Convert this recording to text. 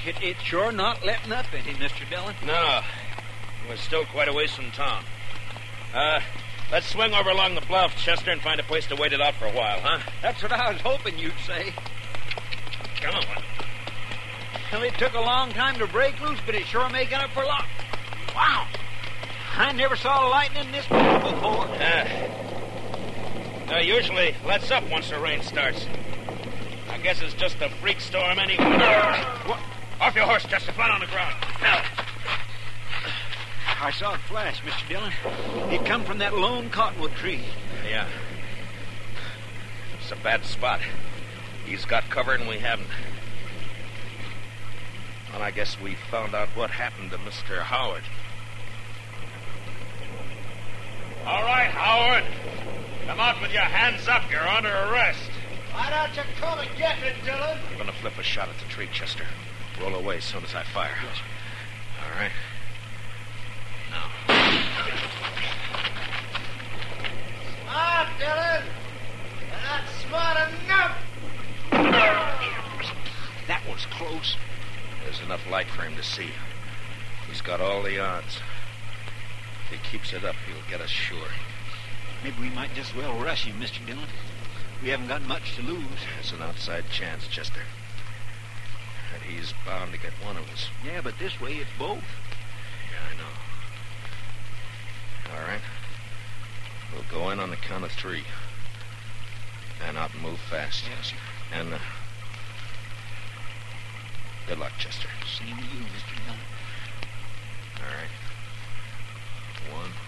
It's sure not letting up any, Mr. Dillon. No. We're still quite a ways from town. Let's swing over along the bluff, Chester, and find a place to wait it out for a while, huh? That's what I was hoping you'd say. Come on. Well, it took a long time to break loose, but it's sure making up for luck. Wow. I never saw lightning this big before. Usually lets up once the rain starts. I guess it's just a freak storm anyway. What? Off your horse, Chester. Flat on the ground. Now. I saw it flash, Mr. Dillon. It come from that lone cottonwood tree. Yeah. It's a bad spot. He's got cover and we haven't. Well, I guess we found out what happened to Mr. Howard. All right, Howard. Come out with your hands up. You're under arrest. Why don't you come and get it, Dillon? I'm going to flip a shot at the tree, Chester. Roll away as soon as I fire. Yes, sir. All right. Now. Smart, Dillon. You're not smart enough. That was close. There's enough light for him to see. He's got all the odds. If he keeps it up, he'll get us sure. Maybe we might just well rush him, Mr. Dillon. We haven't got much to lose. It's an outside chance, Chester. And he's bound to get one of us. Yeah, but this way it's both. Yeah, I know. All right. We'll go in on the count of 3. And out and move fast. Yes, sir. And, good luck, Chester. Same to you, Mr. Dillon. All right. 1,